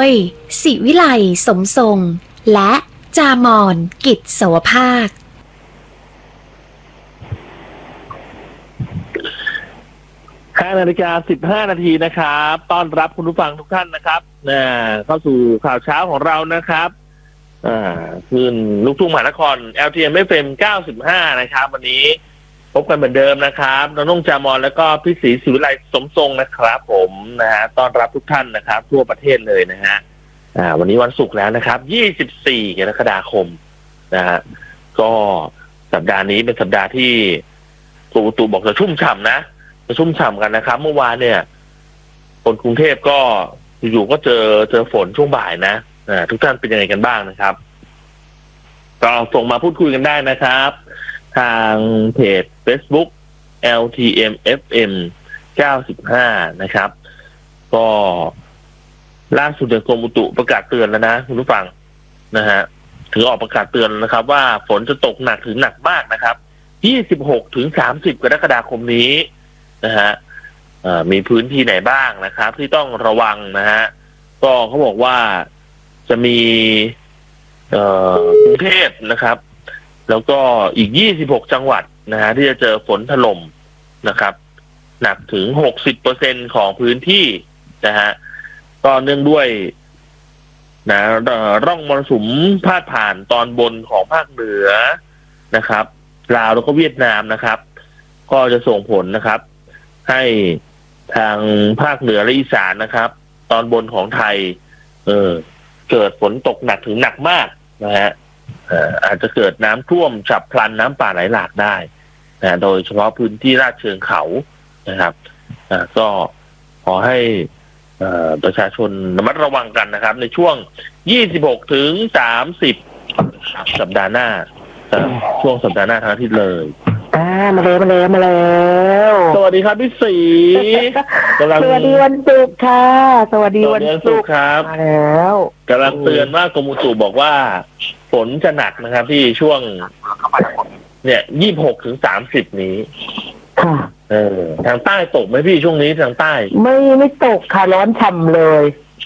ยศิวิไลสมทรงและจามอนกิจสวภาค 5:15 น.นะครับต้อนรับคุณผู้ฟังทุกท่านนะครับเข้าสู่ข่าวเช้าของเรานะครับคืนลูกทุ่งมหานคร LTM FM 95 นะครับวันนี้พบกันเหมือนเดิมนะครับน้องจามอนแล้วก็พี่ศรีศิวิไลสมทรงนะครับผมนะฮะต้อนรับทุกท่านนะครับทั่วประเทศเลยนะฮะวันนี้วันศุกร์แล้วนะครับ24 กรกฎาคมนะฮะก็สัปดาห์นี้เป็นสัปดาห์ที่กรมอุตุบอกจะชุ่มฉ่ำนะจะชุ่มฉ่ำกันนะครับเมื่อวานเนี่ยคนกรุงเทพก็อยู่ๆก็เจอฝนช่วงบ่ายนะทุกท่านเป็นยังไงกันบ้างนะครับก็ส่งมาพูดคุยกันได้นะครับทางเพจ Facebook LTM FM 95 นะครับก็ล่าสุดกรมอุตุประกาศเตือนแล้วนะคุณผู้ฟังนะฮะถึงออกประกาศเตือนนะครับว่าฝนจะตกหนักถึงหนักมากนะครับ26 ถึง 30 กรกฎาคมนี้นะฮะมีพื้นที่ไหนบ้างนะครับที่ต้องระวังนะฮะก็เขาบอกว่าจะมีกรุงเทพนะครับแล้วก็อีก26 จังหวัดนะฮะที่จะเจอฝนถล่มนะครับหนักถึง 60% ของพื้นที่นะฮะก็เนื่องด้วยนะร่องมรสุมพาดผ่านตอนบนของภาคเหนือนะครับลาวแล้วก็เวียดนามนะครับก็จะส่งผลนะครับให้ทางภาคเหนือและอีสานนะครับตอนบนของไทยเกิดฝนตกหนักถึงหนักมากนะฮะอาจจะเกิดน้ำท่วมฉับพลันน้ำป่าไหลหลากได้นะโดยเฉพาะพื้นที่ลาดเชิงเขานะครับก็ขอให้ประชาชนระมัดระวังกันนะครับในช่วง26 ถึง 30 สัปดาห์หน้าช่วงสัปดาห์หน้าทั้งอาทิตย์เลยมาแล้วสวัสดีครับพี่ศรีสวัสดีวันศุกร์ค่ะสวัสดีวันศุกร์ครับมาแล้วกำลังเตือนว่ากรมอุตุบอกว่าฝนจะหนักนะครับที่ช่วงเนี่ย26 ถึง 30 นี้ค่ะทางใต้ตกไหมพี่ช่วงนี้ทางใต้ไม่ตกค่ะร้อนฉ่ำเลย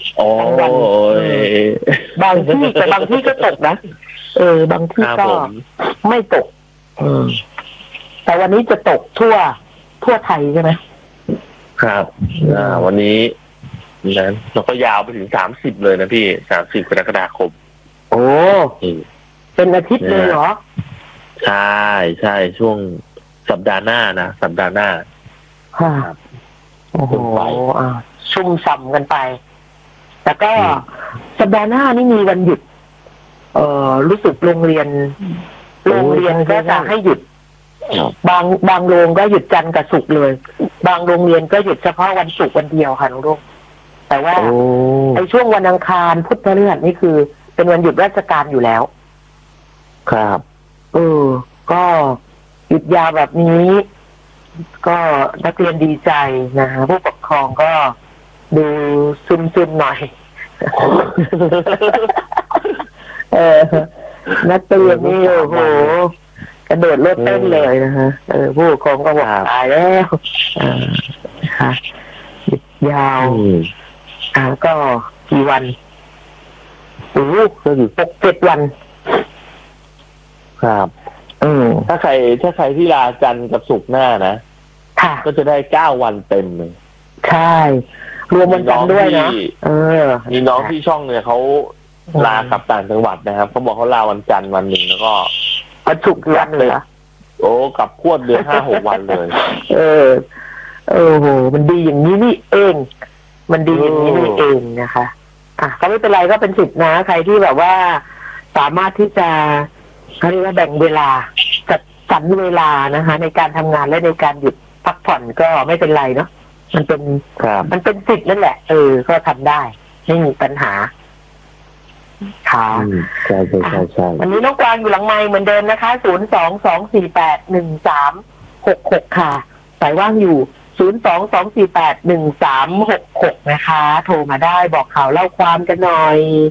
บางที่แต่บางที่ก็ตกนะบางที่ก็ไม่ตกแต่วันนี้จะตกทั่วไทยใช่ไหมครับวันนี้นั้นเราก็ยาวไปถึง30เลยนะพี่30 กรกฎาคมโอ้เป็นอาทิตย์เลยเหรอใช่ช่วงสัปดาห์หน้านะสัปดาห์หน้าครับโอ้โหชุ่มฉ่ำกันไปแต่ก็สัปดาห์หน้านี่มีวันหยุดรู้สึกโรงเรียนก็จะให้หยุดบางโรงก็หยุดจันทร์กับศุกร์เลยบางโรงเรียนก็หยุดเฉพาะวันศุกร์วันเดียวค่ะน้องลูกแต่ว่าไอ้ช่วงวันอังคารพุธพฤหัสนี่คือเป็นวันหยุดราชการอยู่แล้วครับก็หยุดยาวแบบนี้ก็นักเรียนดีใจนะฮะผู้ปกครองก็ดูซึมๆหน่อยนักเรียนนี่โอ้โหกระโดดโลดเต้นเลยนะฮะผู้ปกครองก็บอกตายแล้วค่ะยาวก็กี่วัน6-7 วันครับถ้าใครที่ลาจันทร์กับศุกร์หน้านะก็จะได้9 วันเต็มเลยใช่รวมวันจันทร์ด้วยนะมีน้องที่ช่องเนี่ยเขาลากลับต่างจังหวัดนะครับเขาบอกเขาลาวันจันทร์วันหนึ่งแล้วก็วันศุกร์วันเลยโอ้กลับพวดเดือน 5-6 วันเลยโอ้โหมันดีอย่างนี้นี่เองมันดีอย่างนี้นี่เองนะคะก็ไม่เป็นไรก็เป็นสิทธินะใครที่แบบว่าสามารถที่จะเขาเรียกว่าแบ่งเวลาจัดสรรเวลานะคะในการทำงานและในการหยุดพักผ่อนก็ไม่เป็นไรเนาะมันเป็นสิทธิ์นั่นแหละก็ทำได้ไม่มีปัญหาค่ะใช่วันนี้น้องกวางอยู่หลังไมค์เหมือนเดิมนะคะ022481366ค่ะสายว่างอยู่022481366นะคะโทรมาได้บอกข่าวเล่าความกันหน่อย